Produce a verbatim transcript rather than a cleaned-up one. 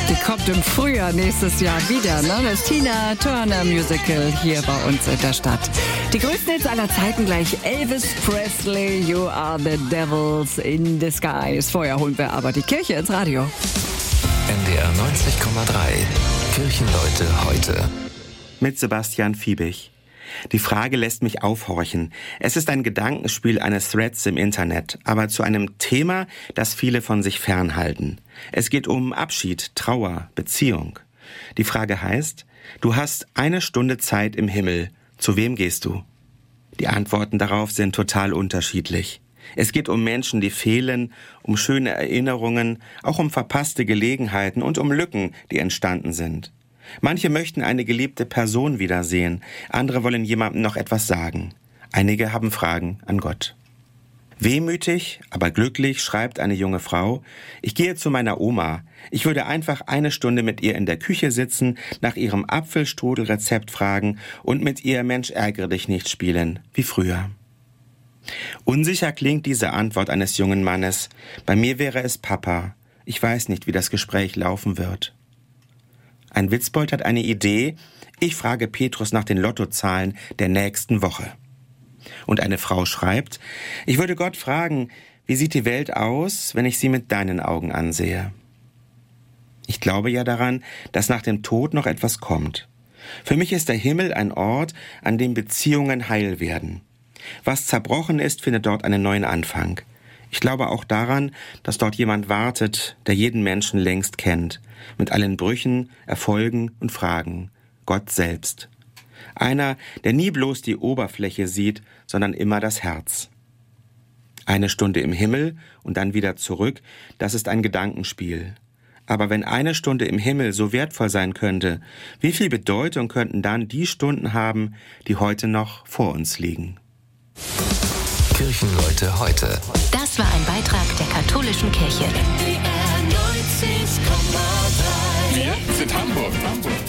Die kommt im Frühjahr nächstes Jahr wieder, ne? Das Tina Turner Musical hier bei uns in der Stadt. Die größten Hits aller Zeiten gleich Elvis Presley, You Are the Devils in Disguise. Vorher holen wir aber die Kirche ins Radio. N D R neunzig Komma drei. Kirchenleute heute. Mit Sebastian Fiebig. Die Frage lässt mich aufhorchen. Es ist ein Gedankenspiel eines Threads im Internet, aber zu einem Thema, das viele von sich fernhalten. Es geht um Abschied, Trauer, Beziehung. Die Frage heißt, du hast eine Stunde Zeit im Himmel. Zu wem gehst du? Die Antworten darauf sind total unterschiedlich. Es geht um Menschen, die fehlen, um schöne Erinnerungen, auch um verpasste Gelegenheiten und um Lücken, die entstanden sind. Manche möchten eine geliebte Person wiedersehen, andere wollen jemandem noch etwas sagen. Einige haben Fragen an Gott. Wehmütig, aber glücklich schreibt eine junge Frau, ich gehe zu meiner Oma. Ich würde einfach eine Stunde mit ihr in der Küche sitzen, nach ihrem Apfelstrudelrezept fragen und mit ihr Mensch ärgere dich nicht spielen, wie früher. Unsicher klingt diese Antwort eines jungen Mannes. Bei mir wäre es Papa. Ich weiß nicht, wie das Gespräch laufen wird. Ein Witzbold hat eine Idee. Ich frage Petrus nach den Lottozahlen der nächsten Woche. Und eine Frau schreibt, ich würde Gott fragen, wie sieht die Welt aus, wenn ich sie mit deinen Augen ansehe? Ich glaube ja daran, dass nach dem Tod noch etwas kommt. Für mich ist der Himmel ein Ort, an dem Beziehungen heil werden. Was zerbrochen ist, findet dort einen neuen Anfang. Ich glaube auch daran, dass dort jemand wartet, der jeden Menschen längst kennt, mit allen Brüchen, Erfolgen und Fragen, Gott selbst. Einer, der nie bloß die Oberfläche sieht, sondern immer das Herz. Eine Stunde im Himmel und dann wieder zurück, das ist ein Gedankenspiel. Aber wenn eine Stunde im Himmel so wertvoll sein könnte, wie viel Bedeutung könnten dann die Stunden haben, die heute noch vor uns liegen? Kirchenleute heute. Das war ein Beitrag der katholischen Kirche. N D R neunzig Komma drei. Wir sind Hamburg. Hamburg.